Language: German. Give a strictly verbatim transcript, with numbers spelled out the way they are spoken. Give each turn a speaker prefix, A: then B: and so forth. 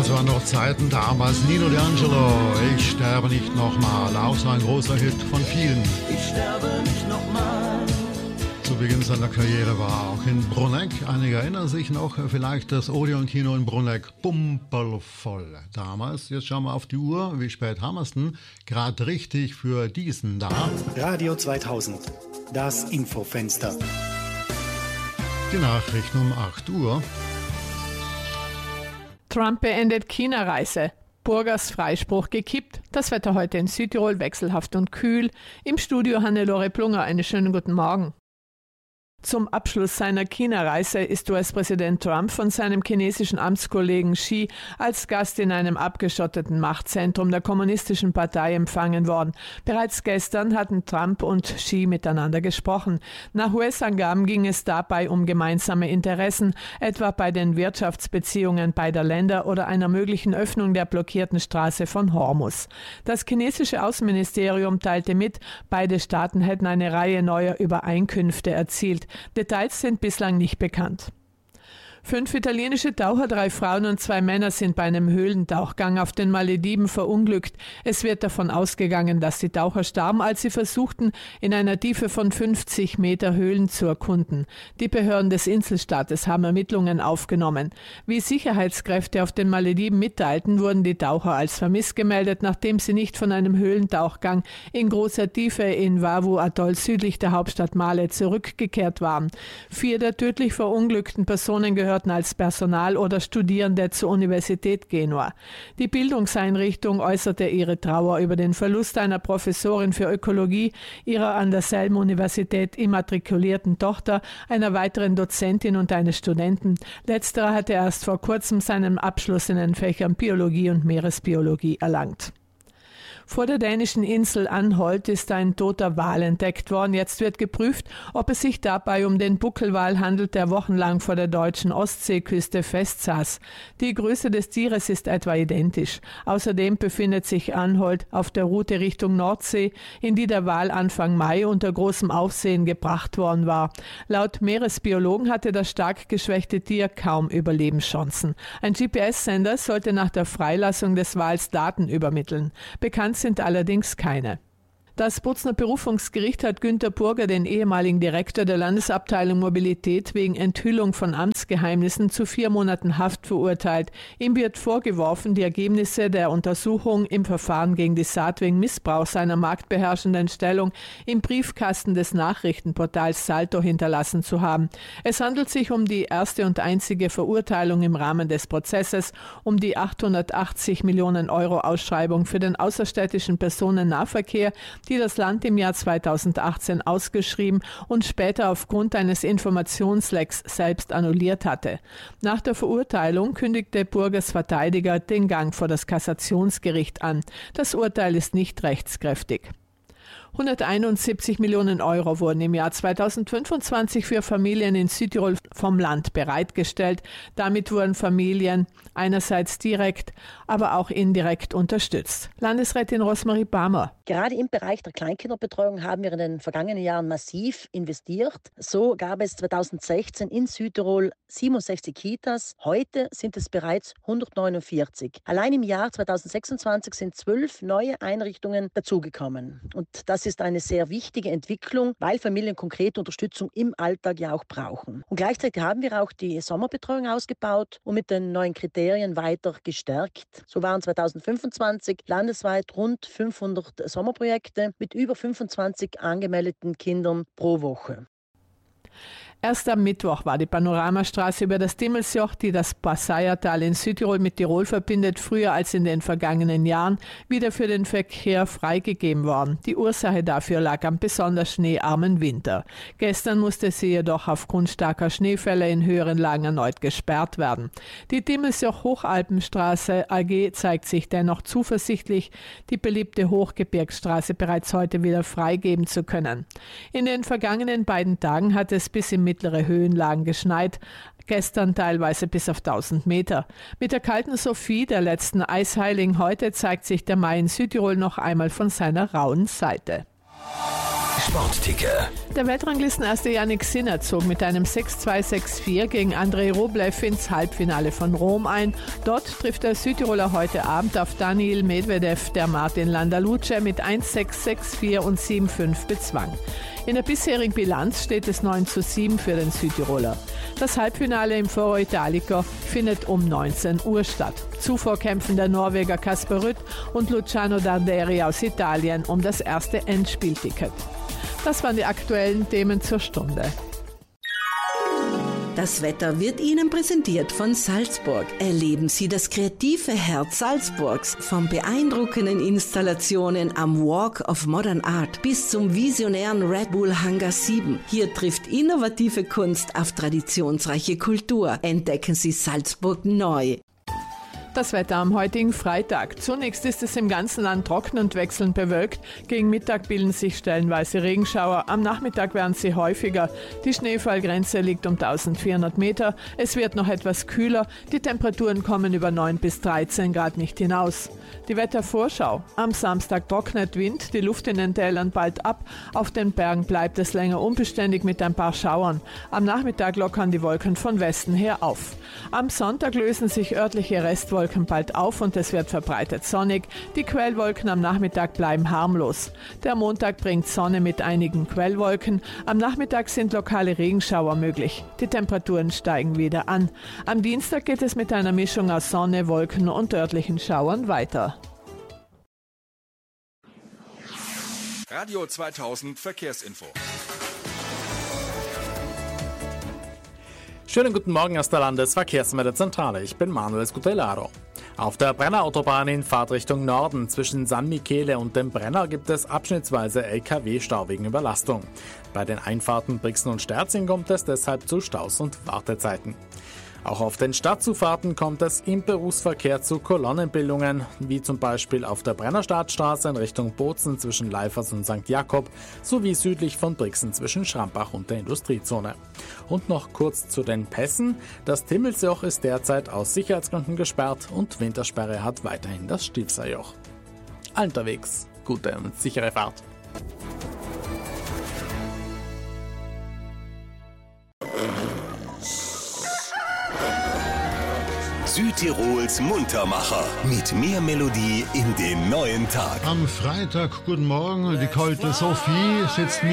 A: Das waren noch Zeiten damals. Nino D'Angelo, ich sterbe nicht nochmal. Auch so ein großer Hit von vielen.
B: Ich sterbe nicht nochmal.
A: Zu Beginn seiner Karriere war auch in Bruneck. Einige erinnern sich noch vielleicht das Odeon-Kino in Bruneck pumpervoll damals. Jetzt schauen wir auf die Uhr. Wie spät haben wir es denn? Gerade richtig für diesen da.
C: Radio zweitausend, das Infofenster.
A: Die Nachrichten um acht Uhr.
D: Trump beendet China-Reise. Burgers Freispruch gekippt. Das Wetter heute in Südtirol wechselhaft und kühl. Im Studio Hannelore Plunger. Einen schönen guten Morgen. Zum Abschluss seiner China-Reise ist U S-Präsident Trump von seinem chinesischen Amtskollegen Xi als Gast in einem abgeschotteten Machtzentrum der Kommunistischen Partei empfangen worden. Bereits gestern hatten Trump und Xi miteinander gesprochen. Nach U S-Angaben ging es dabei um gemeinsame Interessen, etwa bei den Wirtschaftsbeziehungen beider Länder oder einer möglichen Öffnung der blockierten Straße von Hormuz. Das chinesische Außenministerium teilte mit, beide Staaten hätten eine Reihe neuer Übereinkünfte erzielt. Details sind bislang nicht bekannt. Fünf italienische Taucher, drei Frauen und zwei Männer sind bei einem Höhlentauchgang auf den Malediven verunglückt. Es wird davon ausgegangen, dass die Taucher starben, als sie versuchten, in einer Tiefe von fünfzig Meter Höhlen zu erkunden. Die Behörden des Inselstaates haben Ermittlungen aufgenommen. Wie Sicherheitskräfte auf den Malediven mitteilten, wurden die Taucher als vermisst gemeldet, nachdem sie nicht von einem Höhlentauchgang in großer Tiefe in Vavu-Atoll südlich der Hauptstadt Male zurückgekehrt waren. Vier der tödlich verunglückten Personen gehören als Personal oder Studierende zur Universität Genua. Die Bildungseinrichtung äußerte ihre Trauer über den Verlust einer Professorin für Ökologie, ihrer an derselben Universität immatrikulierten Tochter, einer weiteren Dozentin und eines Studenten. Letzterer hatte erst vor kurzem seinen Abschluss in den Fächern Biologie und Meeresbiologie erlangt. Vor der dänischen Insel Anholt ist ein toter Wal entdeckt worden. Jetzt wird geprüft, ob es sich dabei um den Buckelwal handelt, der wochenlang vor der deutschen Ostseeküste festsaß. Die Größe des Tieres ist etwa identisch. Außerdem befindet sich Anholt auf der Route Richtung Nordsee, in die der Wal Anfang Mai unter großem Aufsehen gebracht worden war. Laut Meeresbiologen hatte das stark geschwächte Tier kaum Überlebenschancen. Ein G P S-Sender sollte nach der Freilassung des Wals Daten übermitteln. Bekannt sind allerdings keine. Das Bozner Berufungsgericht hat Günter Burger, den ehemaligen Direktor der Landesabteilung Mobilität, wegen Enthüllung von Amtsgeheimnissen zu vier Monaten Haft verurteilt. Ihm wird vorgeworfen, die Ergebnisse der Untersuchung im Verfahren gegen die Saat wegen Missbrauch seiner marktbeherrschenden Stellung im Briefkasten des Nachrichtenportals Salto hinterlassen zu haben. Es handelt sich um die erste und einzige Verurteilung im Rahmen des Prozesses um die achthundertachtzig Millionen Euro Ausschreibung für den außerstädtischen Personennahverkehr, die das Land im Jahr zweitausendachtzehn ausgeschrieben und später aufgrund eines Informationslecks selbst annulliert hatte. Nach der Verurteilung kündigte Burgers Verteidiger den Gang vor das Kassationsgericht an. Das Urteil ist nicht rechtskräftig. hunderteinundsiebzig Millionen Euro wurden im Jahr zweitausendfünfundzwanzig für Familien in Südtirol vom Land bereitgestellt. Damit wurden Familien einerseits direkt, aber auch indirekt unterstützt. Landesrätin Rosmarie Barmer.
E: Gerade im Bereich der Kleinkinderbetreuung haben wir in den vergangenen Jahren massiv investiert. So gab es zweitausendsechzehn in Südtirol siebenundsechzig Kitas. Heute sind es bereits hundertneunundvierzig. Allein im Jahr zweitausendsechsundzwanzig sind zwölf neue Einrichtungen dazugekommen. Und das ist eine sehr wichtige Entwicklung, weil Familien konkrete Unterstützung im Alltag ja auch brauchen. Und gleichzeitig haben wir auch die Sommerbetreuung ausgebaut und mit den neuen Kriterien weiter gestärkt. So waren zweitausendfünfundzwanzig landesweit rund fünfhundert Sommerprojekte mit über fünfundzwanzig angemeldeten Kindern pro Woche.
D: Erst am Mittwoch war die Panoramastraße über das Dimmelsjoch, die das Passaiertal in Südtirol mit Tirol verbindet, früher als in den vergangenen Jahren wieder für den Verkehr freigegeben worden. Die Ursache dafür lag am besonders schneearmen Winter. Gestern musste sie jedoch aufgrund starker Schneefälle in höheren Lagen erneut gesperrt werden. Die Dimmelsjoch-Hochalpenstraße A G zeigt sich dennoch zuversichtlich, die beliebte Hochgebirgsstraße bereits heute wieder freigeben zu können. In den vergangenen beiden Tagen hat es bis im mittlere Höhenlagen geschneit, gestern teilweise bis auf tausend Meter. Mit der kalten Sophie, der letzten Eisheiligen heute, zeigt sich der Mai in Südtirol noch einmal von seiner rauen Seite.
F: Sportticker.
D: Der Weltranglistenerste Jannik Sinner zog mit einem sechs zwei sechs vier gegen Andrei Rublev ins Halbfinale von Rom ein. Dort trifft der Südtiroler heute Abend auf Daniil Medvedev, der Martin Landaluce mit eins sechs sechs vier und sieben fünf bezwang. In der bisherigen Bilanz steht es neun zu sieben für den Südtiroler. Das Halbfinale im Foro Italico findet um neunzehn Uhr statt. Zuvor kämpfen der Norweger Casper Ruud und Luciano Darderi aus Italien um das erste Endspielticket. Das waren die aktuellen Themen zur Stunde.
G: Das Wetter wird Ihnen präsentiert von Salzburg. Erleben Sie das kreative Herz Salzburgs. Von beeindruckenden Installationen am Walk of Modern Art bis zum visionären Red Bull Hangar sieben. Hier trifft innovative Kunst auf traditionsreiche Kultur. Entdecken Sie Salzburg neu.
D: Das Wetter am heutigen Freitag. Zunächst ist es im ganzen Land trocken und wechselnd bewölkt. Gegen Mittag bilden sich stellenweise Regenschauer. Am Nachmittag werden sie häufiger. Die Schneefallgrenze liegt um eintausendvierhundert Meter. Es wird noch etwas kühler. Die Temperaturen kommen über neun bis dreizehn Grad nicht hinaus. Die Wettervorschau. Am Samstag trocknet Wind, die Luft in den Tälern bald ab. Auf den Bergen bleibt es länger unbeständig mit ein paar Schauern. Am Nachmittag lockern die Wolken von Westen her auf. Am Sonntag lösen sich örtliche Restwolken bald auf und es wird verbreitet sonnig. Die Quellwolken am Nachmittag bleiben harmlos. Der Montag bringt Sonne mit einigen Quellwolken. Am Nachmittag sind lokale Regenschauer möglich. Die Temperaturen steigen wieder an. Am Dienstag geht es mit einer Mischung aus Sonne, Wolken und örtlichen Schauern weiter.
H: Radio zweitausend Verkehrsinfo.
I: Schönen guten Morgen aus der Landesverkehrsmeldezentrale. Ich bin Manuel Scutellaro. Auf der Brennerautobahn in Fahrtrichtung Norden zwischen San Michele und dem Brenner gibt es abschnittsweise L K W-Stau wegen Überlastung. Bei den Einfahrten Brixen und Sterzing kommt es deshalb zu Staus und Wartezeiten. Auch auf den Stadtzufahrten kommt es im Berufsverkehr zu Kolonnenbildungen, wie zum Beispiel auf der Brennerstadtstraße in Richtung Bozen zwischen Leifers und Sankt Jakob, sowie südlich von Brixen zwischen Schrampach und der Industriezone. Und noch kurz zu den Pässen. Das Timmelsjoch ist derzeit aus Sicherheitsgründen gesperrt und Wintersperre hat weiterhin das Stilfserjoch. Unterwegs, gute und sichere Fahrt.
F: Südtirols Muntermacher mit mehr Melodie in den neuen Tag.
A: Am Freitag, guten Morgen, die kalte Sophie sitzt